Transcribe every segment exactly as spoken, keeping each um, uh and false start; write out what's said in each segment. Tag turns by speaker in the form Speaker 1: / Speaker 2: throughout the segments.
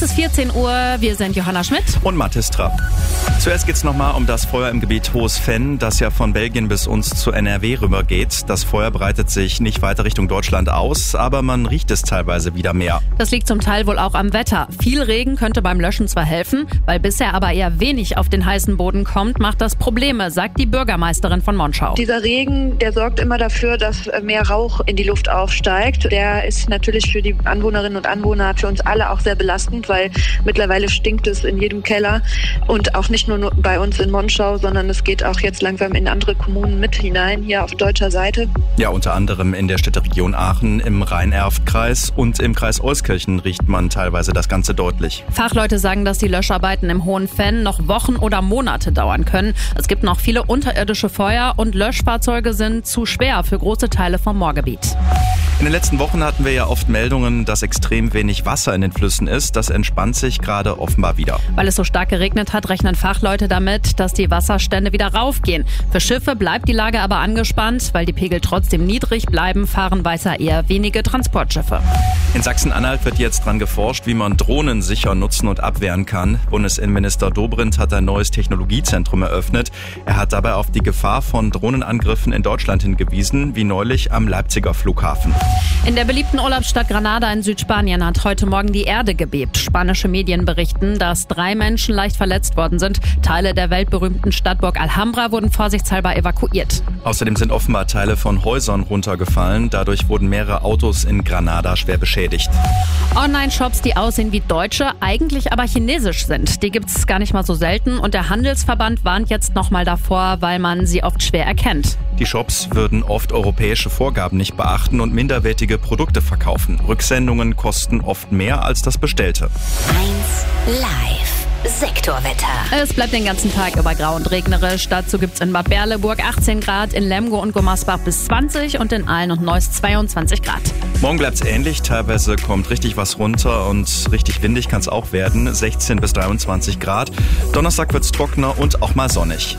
Speaker 1: ist vierzehn Uhr, wir sind Johanna Schmidt
Speaker 2: und Mathis Trapp. Zuerst geht's nochmal um das Feuer im Gebiet Hohes Venn, das ja von Belgien bis uns zu N R W rübergeht. Das Feuer breitet sich nicht weiter Richtung Deutschland aus, aber man riecht es teilweise wieder mehr.
Speaker 1: Das liegt zum Teil wohl auch am Wetter. Viel Regen könnte beim Löschen zwar helfen, weil bisher aber eher wenig auf den heißen Boden kommt, macht das Probleme, sagt die Bürgermeisterin von Monschau.
Speaker 3: Dieser Regen, der sorgt immer dafür, dass mehr Rauch in die Luft aufsteigt. Der ist natürlich für die Anwohnerinnen und Anwohner, für uns alle auch sehr belastend, weil mittlerweile stinkt es in jedem Keller und auch nicht nur bei uns in Monschau, sondern es geht auch jetzt langsam in andere Kommunen mit hinein, hier auf deutscher Seite.
Speaker 2: Ja, unter anderem in der Städteregion Aachen, im Rhein-Erft-Kreis und im Kreis Euskirchen riecht man teilweise das Ganze deutlich.
Speaker 1: Fachleute sagen, dass die Löscharbeiten im Hohen Venn noch Wochen oder Monate dauern können. Es gibt noch viele unterirdische Feuer und Löschfahrzeuge sind zu schwer für große Teile vom Moorgebiet.
Speaker 2: In den letzten Wochen hatten wir ja oft Meldungen, dass extrem wenig Wasser in den Flüssen ist. Das entspannt sich gerade offenbar wieder.
Speaker 1: Weil es so stark geregnet hat, rechnen Fachleute damit, dass die Wasserstände wieder raufgehen. Für Schiffe bleibt die Lage aber angespannt. Weil die Pegel trotzdem niedrig bleiben, fahren weiter eher wenige Transportschiffe.
Speaker 2: In Sachsen-Anhalt wird jetzt dran geforscht, wie man Drohnen sicher nutzen und abwehren kann. Bundesinnenminister Dobrindt hat ein neues Technologiezentrum eröffnet. Er hat dabei auf die Gefahr von Drohnenangriffen in Deutschland hingewiesen, wie neulich am Leipziger Flughafen.
Speaker 1: In der beliebten Urlaubsstadt Granada in Südspanien hat heute Morgen die Erde gebebt. Spanische Medien berichten, dass drei Menschen leicht verletzt worden sind. Teile der weltberühmten Stadtburg Alhambra wurden vorsichtshalber evakuiert.
Speaker 2: Außerdem sind offenbar Teile von Häusern runtergefallen. Dadurch wurden mehrere Autos in Granada schwer beschädigt.
Speaker 1: Online-Shops, die aussehen wie deutsche, eigentlich aber chinesisch sind. Die gibt es gar nicht mal so selten. Und der Handelsverband warnt jetzt nochmal davor, weil man sie oft schwer erkennt.
Speaker 2: Die Shops würden oft europäische Vorgaben nicht beachten und minderwertige Produkte verkaufen. Rücksendungen kosten oft mehr als das Bestellte.
Speaker 4: eins Live Sektorwetter.
Speaker 1: Es bleibt den ganzen Tag über grau und regnerisch. Dazu gibt's in Bad Berleburg achtzehn Grad, in Lemgo und Gummersbach bis zwanzig und in Aalen und Neuss zweiundzwanzig Grad.
Speaker 2: Morgen bleibt's ähnlich. Teilweise kommt richtig was runter und richtig windig kann's auch werden. sechzehn bis dreiundzwanzig Grad. Donnerstag wird's trockener und auch mal sonnig.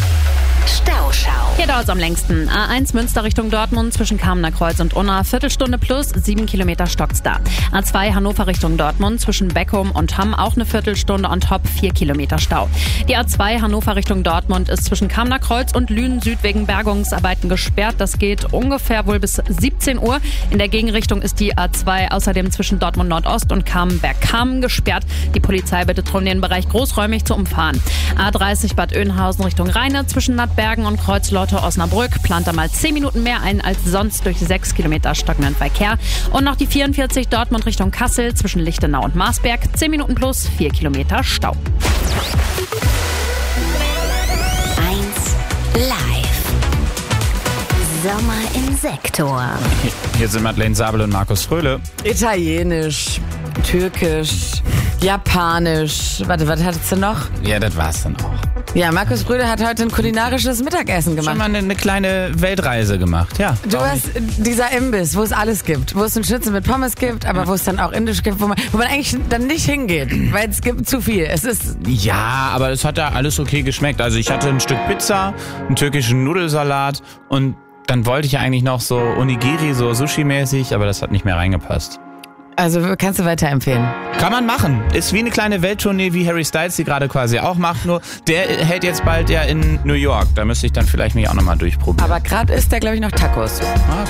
Speaker 4: Stauschau.
Speaker 1: Hier dauert es am längsten. A eins Münster Richtung Dortmund zwischen Kamener Kreuz und Unna. Viertelstunde plus, sieben Kilometer stockt's da. A zwei Hannover Richtung Dortmund zwischen Beckum und Hamm auch eine Viertelstunde on top, vier Kilometer Stau. Die A zwei Hannover Richtung Dortmund ist zwischen Kamener Kreuz und Lünen Süd wegen Bergungsarbeiten gesperrt. Das geht ungefähr wohl bis siebzehn Uhr. In der Gegenrichtung ist die A zwei außerdem zwischen Dortmund Nordost und Kamenberg-Kamen gesperrt. Die Polizei bittet darum, den Bereich großräumig zu umfahren. A dreißig Bad Oeynhausen Richtung Rheine zwischen Bergen und Kreuzlauter-Osnabrück plant da mal zehn Minuten mehr ein als sonst durch sechs Kilometer stockenden Verkehr. Und noch die vierundvierzig Dortmund Richtung Kassel zwischen Lichtenau und Marsberg. zehn Minuten plus, vier Kilometer Stau.
Speaker 4: eins Live Sommer im Sektor.
Speaker 5: Hier sind Madeleine Sabel und Markus Fröhle.
Speaker 6: Italienisch, Türkisch, Japanisch. Warte, was hattest du noch?
Speaker 5: Ja, das war's dann auch.
Speaker 6: Ja, Markus Bröder hat heute ein kulinarisches Mittagessen gemacht.
Speaker 5: Schon mal eine, eine kleine Weltreise gemacht, ja.
Speaker 6: Du hast dieser Imbiss, wo es alles gibt, wo es einen Schnitzel mit Pommes gibt, aber wo es dann auch Indisch gibt, wo man, wo man eigentlich dann nicht hingeht, weil es gibt zu viel. Es ist
Speaker 5: Ja, aber es hat ja alles okay geschmeckt. Also ich hatte ein Stück Pizza, einen türkischen Nudelsalat und dann wollte ich eigentlich noch so Onigiri, so Sushi-mäßig, aber das hat nicht mehr reingepasst.
Speaker 6: Also kannst du weiterempfehlen.
Speaker 5: Kann man machen. Ist wie eine kleine Welttournee, wie Harry Styles die gerade quasi auch macht. Nur der hält jetzt bald ja in New York. Da müsste ich dann vielleicht mich auch nochmal durchprobieren.
Speaker 6: Aber gerade isst der, glaube ich, noch Tacos.
Speaker 5: Okay.